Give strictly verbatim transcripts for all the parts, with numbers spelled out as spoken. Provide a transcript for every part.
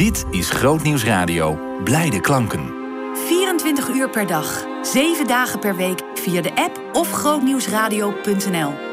Dit is Grootnieuws Radio. Blijde klanken. vierentwintig uur per dag, zeven dagen per week via de app of grootnieuwsradio punt n l.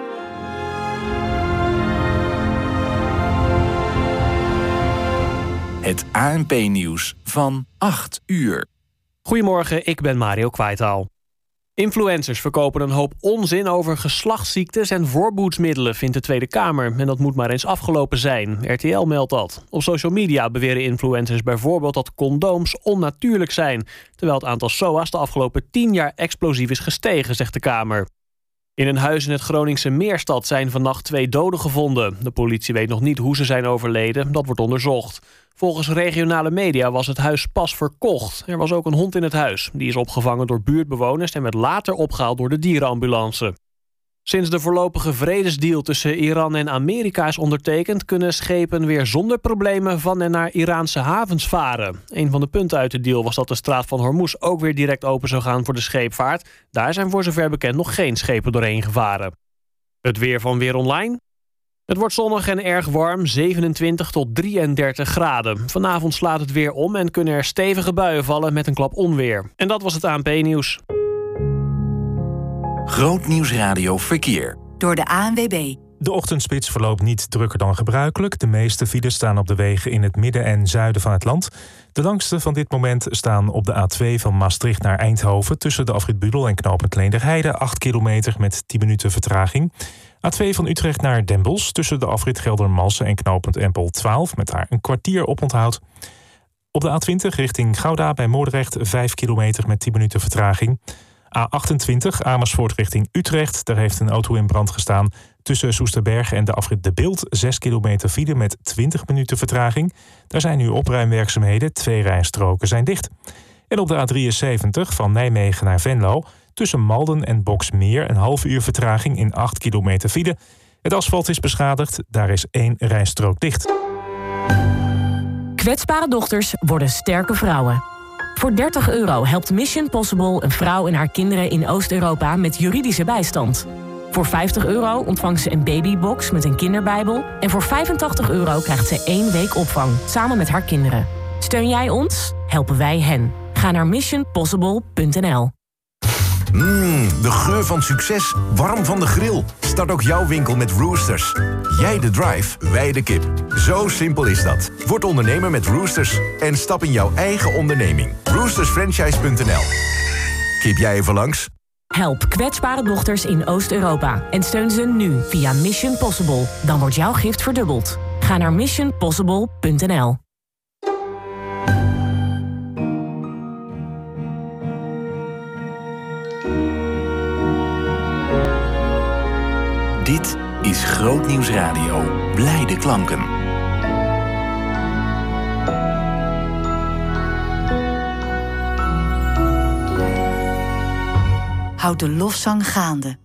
Het A N P-nieuws van acht uur. Goedemorgen, ik ben Mario Kwijtaal. Influencers verkopen een hoop onzin over geslachtsziektes en voorboedsmiddelen, vindt de Tweede Kamer. En dat moet maar eens afgelopen zijn. R T L meldt dat. Op social media beweren influencers bijvoorbeeld dat condooms onnatuurlijk zijn, terwijl het aantal S O A's de afgelopen tien jaar explosief is gestegen, zegt de Kamer. In een huis in het Groningse Meerstad zijn vannacht twee doden gevonden. De politie weet nog niet hoe ze zijn overleden, dat wordt onderzocht. Volgens regionale media was het huis pas verkocht. Er was ook een hond in het huis. Die is opgevangen door buurtbewoners en werd later opgehaald door de dierenambulance. Sinds de voorlopige vredesdeal tussen Iran en Amerika is ondertekend, kunnen schepen weer zonder problemen van en naar Iraanse havens varen. Een van de punten uit de deal was dat de straat van Hormuz ook weer direct open zou gaan voor de scheepvaart. Daar zijn voor zover bekend nog geen schepen doorheen gevaren. Het weer van Weer Online. Het wordt zonnig en erg warm, zevenentwintig tot drieëndertig graden. Vanavond slaat het weer om en kunnen er stevige buien vallen met een klap onweer. En dat was het A N P-nieuws. Grootnieuws Radio Verkeer. Door de A N W B. De ochtendspits verloopt niet drukker dan gebruikelijk. De meeste files staan op de wegen in het midden en zuiden van het land. De langste van dit moment staan op de A twee van Maastricht naar Eindhoven, tussen de afrit Budel en knooppunt Leenderheide, acht kilometer met tien minuten vertraging. A twee van Utrecht naar Den Bosch, tussen de afrit Geldermalsen en knooppunt Empel twaalf, met daar een kwartier oponthoud. Op de A twintig richting Gouda bij Moordrecht, vijf kilometer met tien minuten vertraging. A achtentwintig Amersfoort richting Utrecht, daar heeft een auto in brand gestaan. Tussen Soesterberg en de afrit De Bilt, zes kilometer file met twintig minuten vertraging. Daar zijn nu opruimwerkzaamheden, twee rijstroken zijn dicht. En op de A drieënzeventig van Nijmegen naar Venlo, tussen Malden en Boksmeer een half uur vertraging in acht kilometer file. Het asfalt is beschadigd, daar is één rijstrook dicht. Kwetsbare dochters worden sterke vrouwen. Voor dertig euro helpt Mission Possible een vrouw en haar kinderen in Oost-Europa met juridische bijstand. Voor vijftig euro ontvangt ze een babybox met een kinderbijbel. En voor vijfentachtig euro krijgt ze één week opvang, samen met haar kinderen. Steun jij ons? Helpen wij hen. Ga naar mission possible punt n l. Mmm, de geur van succes, warm van de grill. Start ook jouw winkel met Roosters. Jij de drive, wij de kip. Zo simpel is dat. Word ondernemer met Roosters en stap in jouw eigen onderneming. roosters franchise punt n l. Kip jij even langs? Help kwetsbare dochters in Oost-Europa en steun ze nu via Mission Possible. Dan wordt jouw gift verdubbeld. Ga naar mission possible punt n l. Dit is Grootnieuws Radio. Blijde klanken. Houd de lofzang gaande.